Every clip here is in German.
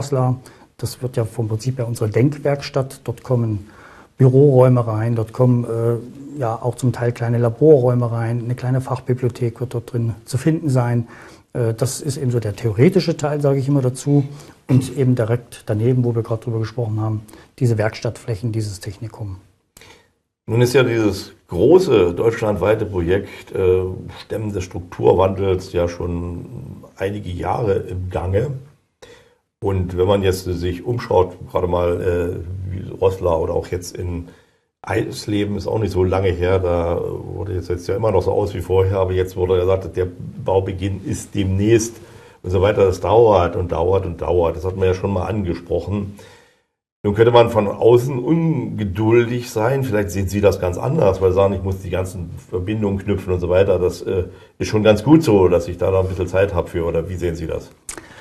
Roßla. Das wird ja vom Prinzip her unsere Denkwerkstatt. Dort kommen Büroräume rein, dort kommen ja auch zum Teil kleine Laborräume rein, eine kleine Fachbibliothek wird dort drin zu finden sein. Das ist eben so der theoretische Teil, sage ich immer dazu. Und eben direkt daneben, wo wir gerade drüber gesprochen haben, diese Werkstattflächen, dieses Technikum. Nun ist ja dieses große deutschlandweite Projekt Stemmen des Strukturwandels ja schon einige Jahre im Gange. Und wenn man jetzt sich umschaut, gerade mal wie Roßla oder auch jetzt in Eisleben, ist auch nicht so lange her, da wurde jetzt ja immer noch so aus wie vorher, aber jetzt wurde gesagt, der Baubeginn ist demnächst und so weiter. Das dauert und dauert und dauert. Das hat man ja schon mal angesprochen. Nun könnte man von außen ungeduldig sein. Vielleicht sehen Sie das ganz anders, weil Sie sagen, ich muss die ganzen Verbindungen knüpfen und so weiter. Das ist schon ganz gut so, dass ich da noch ein bisschen Zeit habe für. Oder wie sehen Sie das?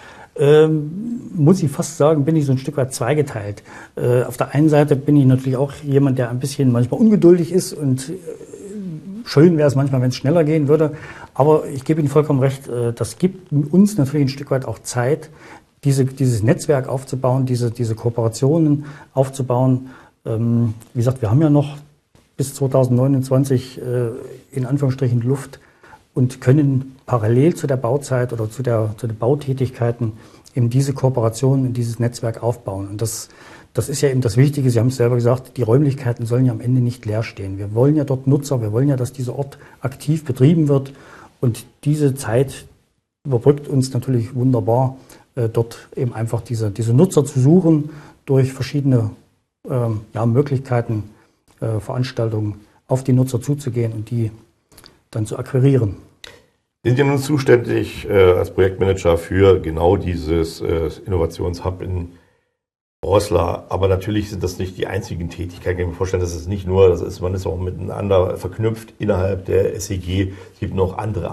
Muss ich fast sagen, bin ich so ein Stück weit zweigeteilt. Auf der einen Seite bin ich natürlich auch jemand, der ein bisschen manchmal ungeduldig ist und schön wäre es manchmal, wenn es schneller gehen würde. Aber ich gebe Ihnen vollkommen recht, das gibt uns natürlich ein Stück weit auch Zeit, dieses Netzwerk aufzubauen, diese Kooperationen aufzubauen. Wie gesagt, wir haben ja noch bis 2029 in Anführungsstrichen Luft und können parallel zu der Bauzeit oder zu den Bautätigkeiten eben diese Kooperation und dieses Netzwerk aufbauen. Und das ist ja eben das Wichtige. Sie haben es selber gesagt, die Räumlichkeiten sollen ja am Ende nicht leer stehen. Wir wollen ja dort Nutzer, wir wollen ja, dass dieser Ort aktiv betrieben wird. Und diese Zeit überbrückt uns natürlich wunderbar, dort eben einfach diese Nutzer zu suchen, durch verschiedene Möglichkeiten, Veranstaltungen auf die Nutzer zuzugehen und die dann zu akquirieren. Sie sind ja nun zuständig als Projektmanager für genau dieses Innovationshub in Roßla. Aber natürlich sind das nicht die einzigen Tätigkeiten. Ich kann mir vorstellen, dass es nicht nur, man ist auch miteinander verknüpft innerhalb der SEG. Es gibt noch andere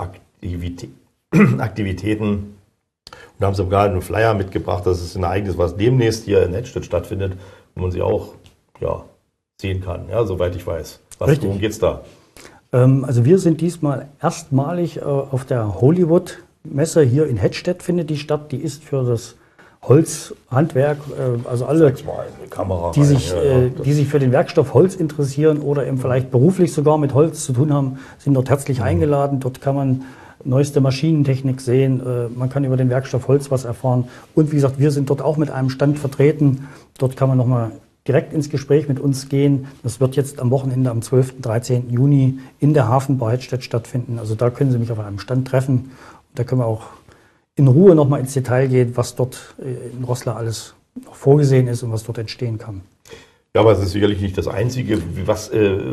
Aktivitäten. Und da haben Sie sogar einen Flyer mitgebracht. Das ist ein Ereignis, was demnächst hier in Hedstedt stattfindet, wo man sie auch sehen kann, ja, soweit ich weiß. Worum geht's da? Also wir sind diesmal erstmalig auf der Hollywood-Messe hier in Hedstedt, findet die statt. Die ist für das Holzhandwerk, also alle, die sich für den Werkstoff Holz interessieren oder eben vielleicht beruflich sogar mit Holz zu tun haben, sind dort herzlich eingeladen. Dort kann man neueste Maschinentechnik sehen, man kann über den Werkstoff Holz was erfahren. Und wie gesagt, wir sind dort auch mit einem Stand vertreten. Dort kann man nochmal direkt ins Gespräch mit uns gehen. Das wird jetzt am Wochenende am 12. und 13. Juni in der Hafenbar Hedstedt stattfinden. Also da können Sie mich auf einem Stand treffen. Und da können wir auch in Ruhe nochmal ins Detail gehen, was dort in Roßla alles noch vorgesehen ist und was dort entstehen kann. Ja, aber es ist sicherlich nicht das Einzige. Was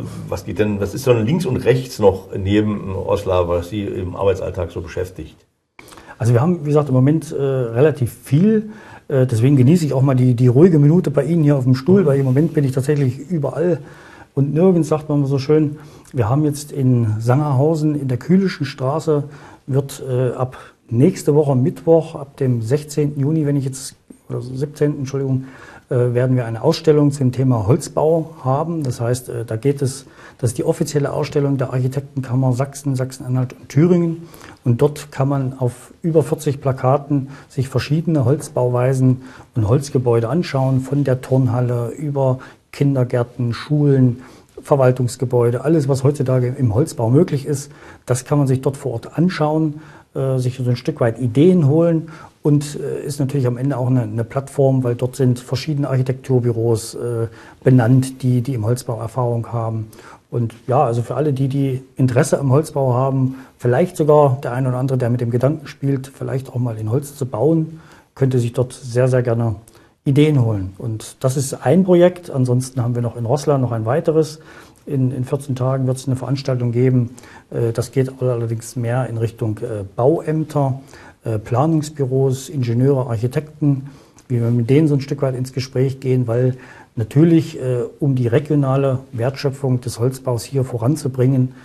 ist denn links und rechts noch neben Roßla, was Sie im Arbeitsalltag so beschäftigt? Also wir haben, wie gesagt, im Moment relativ viel. Deswegen genieße ich auch mal die ruhige Minute bei Ihnen hier auf dem Stuhl, weil im Moment bin ich tatsächlich überall und nirgends, sagt man so schön. Wir haben jetzt in Sangerhausen in der Kühlischen Straße, wird ab nächste Woche Mittwoch, ab dem 16. Juni, oder 17. Entschuldigung, werden wir eine Ausstellung zum Thema Holzbau haben. Das heißt, da geht es, das ist die offizielle Ausstellung der Architektenkammer Sachsen, Sachsen-Anhalt und Thüringen. Und dort kann man auf über 40 Plakaten sich verschiedene Holzbauweisen und Holzgebäude anschauen, von der Turnhalle über Kindergärten, Schulen, Verwaltungsgebäude, alles, was heutzutage im Holzbau möglich ist, das kann man sich dort vor Ort anschauen, sich so ein Stück weit Ideen holen und ist natürlich am Ende auch eine Plattform, weil dort sind verschiedene Architekturbüros benannt, die im Holzbau Erfahrung haben. Und ja, also für alle, die Interesse am Holzbau haben, vielleicht sogar der eine oder andere, der mit dem Gedanken spielt, vielleicht auch mal in Holz zu bauen, könnte sich dort sehr, sehr gerne Ideen holen. Und das ist ein Projekt. Ansonsten haben wir noch in Roßla noch ein weiteres. In 14 Tagen wird es eine Veranstaltung geben. Das geht allerdings mehr in Richtung Bauämter, Planungsbüros, Ingenieure, Architekten, wie wir mit denen so ein Stück weit ins Gespräch gehen, weil natürlich, um die regionale Wertschöpfung des Holzbaus hier voranzubringen,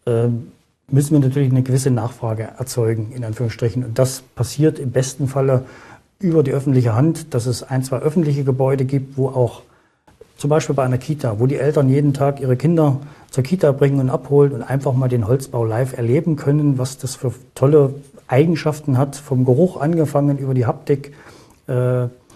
müssen wir natürlich eine gewisse Nachfrage erzeugen, in Anführungsstrichen. Und das passiert im besten Falle über die öffentliche Hand, dass es 1, 2 öffentliche Gebäude gibt, wo auch zum Beispiel bei einer Kita, wo die Eltern jeden Tag ihre Kinder zur Kita bringen und abholen und einfach mal den Holzbau live erleben können, was das für tolle Eigenschaften hat, vom Geruch angefangen über die Haptik,